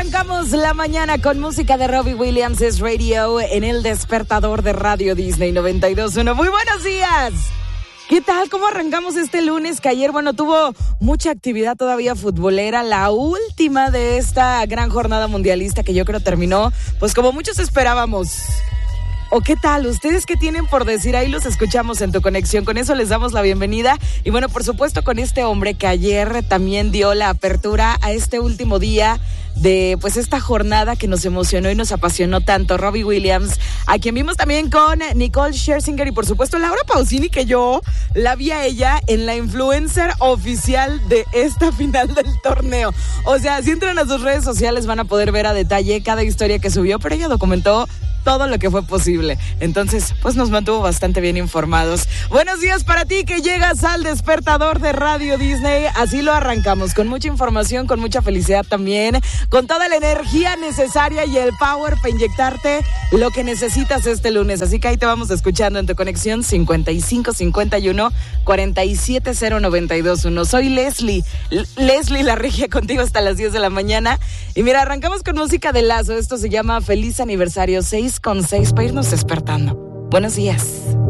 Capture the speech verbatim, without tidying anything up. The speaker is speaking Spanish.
arrancamos la mañana con música de Robbie Williams, es Radio en el despertador de Radio Disney noventa y dos punto uno. Muy buenos días. ¿Qué tal? ¿Cómo arrancamos este lunes que ayer, bueno, tuvo mucha actividad todavía futbolera, la última de esta gran jornada mundialista que yo creo terminó, pues como muchos esperábamos? ¿O qué tal? ¿Ustedes qué tienen por decir? Ahí los escuchamos en Tu Conexión. Con eso les damos la bienvenida. Y bueno, por supuesto, con este hombre que ayer también dio la apertura a este último día de pues esta jornada que nos emocionó y nos apasionó tanto, Robbie Williams, a quien vimos también con Nicole Scherzinger y por supuesto Laura Pausini, que yo la vi a ella en la influencer oficial de esta final del torneo. O sea, si entran a sus redes sociales van a poder ver a detalle cada historia que subió, pero ella documentó todo lo que fue posible. Entonces, pues nos mantuvo bastante bien informados. Buenos días para ti que llegas al despertador de Radio Disney. Así lo arrancamos, con mucha información, con mucha felicidad también, con toda la energía necesaria y el power para inyectarte lo que necesitas este lunes. Así que ahí te vamos escuchando en Tu Conexión cincuenta y cinco cincuenta y uno cuarenta y siete cero noventa y dos uno. Soy Leslie, L- Leslie la regia contigo hasta las diez de la mañana. Y mira, arrancamos con música de Lazo. Esto se llama Feliz Aniversario seis con seis para irnos despertando. Buenos días.